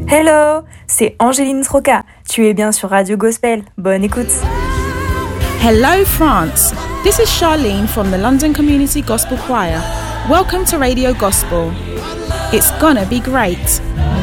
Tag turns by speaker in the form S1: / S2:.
S1: Hello, c'est Angéline Troca. Tu es bien sur Radio Gospel. Bonne écoute.
S2: Hello France, this is Charlene from the London Community Gospel Choir. Welcome to Radio Gospel. It's gonna be great.